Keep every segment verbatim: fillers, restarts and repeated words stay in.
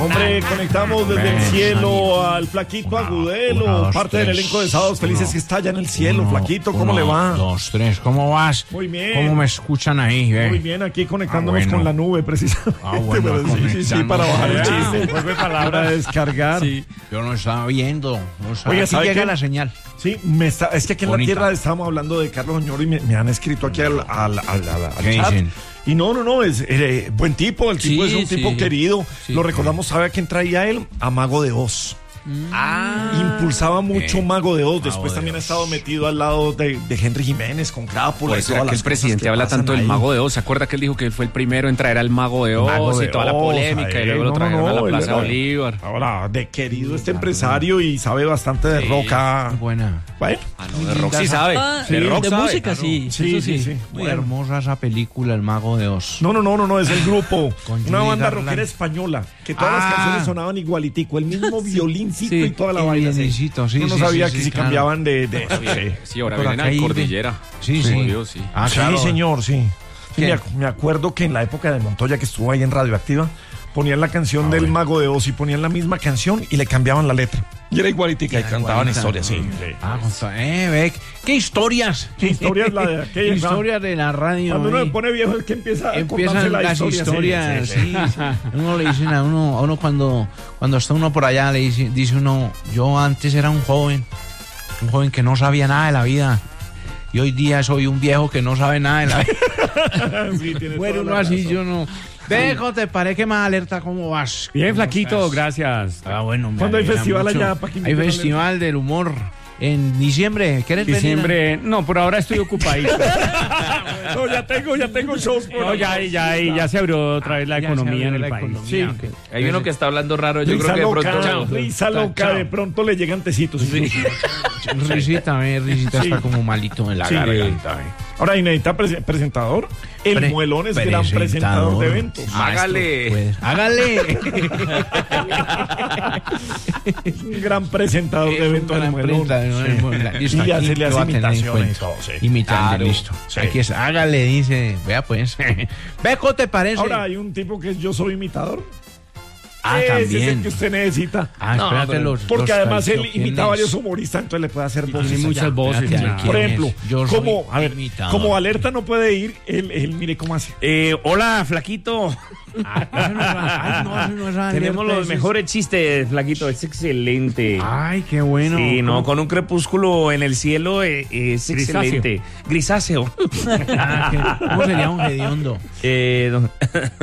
Hombre, conectamos desde el cielo al Flaquito Agudelo, uno, dos, parte del tres, elenco de Sábados Felices uno, que está allá en el cielo. Uno, Flaquito, ¿cómo uno, le va? Dos, tres, ¿cómo vas? Muy bien. ¿Cómo me escuchan ahí? Ve? Muy bien, aquí conectándonos Ah, bueno. con la nube, precisamente. Ah, bueno, Pero sí, sí, sí, para bajar el conectándonos. chiste. Juego de palabras, descargar. Sí. Yo no estaba viendo. No estaba. Oiga, Aquí ¿sabe llega qué? la señal. Sí, me está, es que aquí en Bonita. la tierra estábamos hablando de Carlos Oñoro y me, me han escrito aquí al, al, al, al, al ¿Qué chat. dicen? Y no, no, no, es eh, buen tipo, el tipo Sí, es un sí. tipo querido. Sí. Lo recordamos, ¿sabe a quién traía él? A Mago de Oz. Ah. Impulsaba mucho Eh, Mago de Oz. Mago Después de también ha Oz. estado metido al lado de, de Henry Jiménez con Crápula. Por y eso todas era que las el presidente cosas que habla pasan tanto del ahí. Mago de Oz. ¿Se acuerda que él dijo que él fue el primero en traer al Mago de Oz Mago y de toda la Oz, polémica? ahí, Y luego lo no, trajeron no, a la él Plaza era- Bolívar. Ahora, de querido este empresario y sabe bastante de roca. Muy buena. Bueno, Ah, no, de rock sí sabe. Ah, de sí, rock de sabe. música sí, sí, eso sí, sí. sí. Muy Bueno. hermosa esa película, El Mago de Oz. No, no, no, no, no, es el grupo. Con Una Judy banda Garland. rockera española. Que todas las Ah. canciones sonaban igualitico. El mismo violincito Sí, y toda la el vaina. violincito, sí, Uno no sí, sabía sí, que sí, si claro. cambiaban de. de Sí, sí, ahora Por vienen acá a hay de- Cordillera. Sí, sí. Por Dios, sí. Ah, Sí, claro. señor, sí. Sí, ¿Qué? me, ac- me acuerdo que en la época de Montoya, que estuvo ahí en Radioactiva, ponían la canción Ah, del bueno. Mago de Oz y ponían la misma canción y le cambiaban la letra. Y era igualitica y Era cantaban igualita. historias, sí. sí. Ah, conta- eh, ve, ¿qué historias? ¿Qué historia es la de aquella? ¿Qué historias de la radio? Cuando uno eh? se pone viejo es que empieza a contarse Empiezan la las historia. historias, sí, sí, sí. sí. Uno le dicen a uno, a uno cuando, cuando está uno por allá, le dice, dice uno, yo antes era un joven, un joven que no sabía nada de la vida. Y hoy día soy un viejo que no sabe nada de la vida. Sí, tiene Bueno, toda uno la así, razón. yo no. Ve, ¿cómo te parece que más alerta? ¿Cómo vas? Bien, ¿Cómo flaquito, estás? gracias. Ah, bueno, me ¿Cuándo hay alegra festival mucho. allá, para que Hay inviten a leer? festival del humor en diciembre. ¿Quieres venir? Diciembre, no, por ahora estoy ocupadito. No, ya tengo, ya tengo shows por No, ya, ya, ya se abrió otra vez la Ya se economía en abrió el la país. economía, Sí. ok. Hay uno que está hablando raro. Yo Risa creo que de loca, pronto. risa loca, Chao. de pronto le llegan tecitos. Sí. Risita, ve, risita Sí. está como malito en la Sí. garganta. ve. Ahora, y necesita prese- presentador. El Pre- Muelón es gran presentador. presentador de eventos. Hágale. Pues, hágale. Un gran presentador de Es un eventos el gran Muelón. presentador, Sí. el Muelón. Listo, Y aquí hace, le lo va hace a tener en imitaciones y cuenta. todo, sí. Imitando, Claro. listo. Sí. Aquí es, hágale, dice. Vea pues. Ve, ¿cómo te parece? Ahora hay un tipo que es Yo Soy Imitador. ah, Ese es el también. que usted necesita. Ah, No, espérate pero- los. Porque los además él tradicio- imita a ¿quién varios es? humoristas, entonces le puede hacer Tiene voces. muchas allá. voces. Espérate, claro. ¿quién Por es? ejemplo, Yo soy como, a ver, imitador. como Alerta no puede ir, él, él mire cómo hace. Eh, hola, flaquito. Ah, ese no es- ay, no, ese no es alerta, Tenemos los ese es- mejores chistes, flaquito. Es excelente. Ay, qué bueno. Sí, no, ¿Cómo? con un crepúsculo en el cielo eh, es Grisáceo. excelente. Grisáceo. Ah, ¿qué- ¿Cómo sería un hediondo? Eh, don-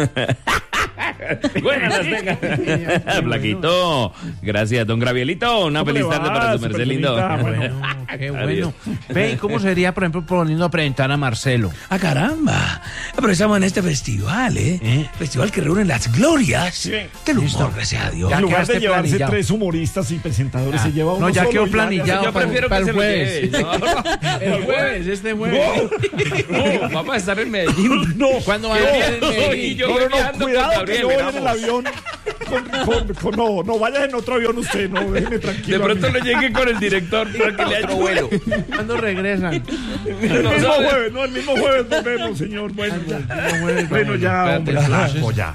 Buenas las tenga. Flaquito. Gracias, don Gravielito. Una ¿Cómo feliz le tarde va, para su merced lindo. superfinita? Bueno. Bueno, qué Adiós. bueno. Ve, ¿y cómo sería, por ejemplo, poniendo a presentar a Marcelo? Ah, caramba. Pero estamos en este festival, ¿eh? ¿Eh? Festival que reúne las glorias Sí. del Listo. humor, gracias a Dios. Ya En lugar quedaste de llevarse planillado. tres humoristas y presentadores, Ah, se lleva uno no, ya solo quedó y planillado. Yo para- prefiero para que el se lo jueves. lleve. No, El jueves, este jueves. no, vamos a estar en Medellín. No, ¿Cuándo van a no, estar en no, Medellín? y yo no, no, no, viajando con cuidado que Gabriel, no vayan en el veramos. avión. Con, con- con- no, no vaya en otro avión usted, no, déjeme tranquilo. De pronto amigo. le llegue con el director para que le ayude. ¿Cuándo regresan? El mismo jueves, no, el mismo jueves nos vemos, señor. Bueno, ya, bueno, ya, hombre, flaco, ya.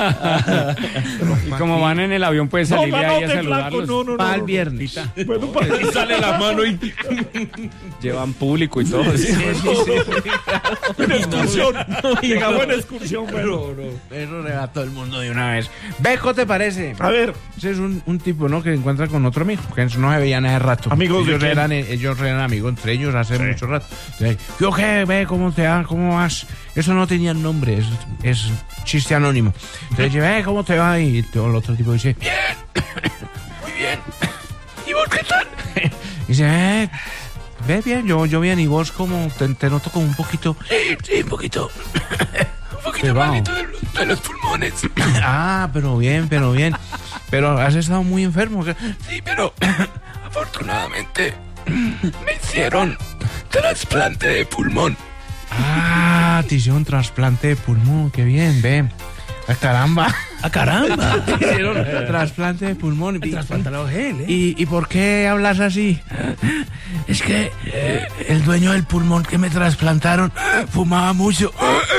Y como van en el avión, puede No, salirle no, ahí no, a te flaco, saludarlos. no, no, no. Para el no. viernes. Bueno, para Y sale la mano y llevan público y todo. en excursión. Llegamos en excursión, bueno. Eso le va a todo el mundo de una vez. Beco, ¿te parece? A ver, Ese es un, un tipo, ¿no? Que se encuentra con otro amigo, que no se veían hace rato. ¿Amigos de ellos quién? eran, ellos eran amigos entre ellos hace mucho rato. Entonces, ¿yo qué? Ve, ¿cómo te va? ¿Cómo vas? Eso no tenía nombre, es, es chiste anónimo. Entonces, yo, ve, ¿cómo te va? Y todo el otro tipo dice, bien, muy bien. ¿Y vos qué tal? Y dice, eh, ve bien, yo, yo bien, y vos como, te, te noto como un poquito, Sí, un poquito. Un poquito Te va. malito de, los- de los pulmones. ah, pero bien, pero bien. Pero has estado muy enfermo. ¿qué? Sí, pero afortunadamente me hicieron trasplante de pulmón. Ah, te hicieron trasplante de pulmón, qué bien, ve. Ah, caramba. ¡Ah, caramba! Te hicieron trasplante de pulmón. Y, Trasplantado gel, ¿eh? ¿Y, ¿Y por qué hablas así? Es que eh, el dueño del pulmón que me trasplantaron fumaba mucho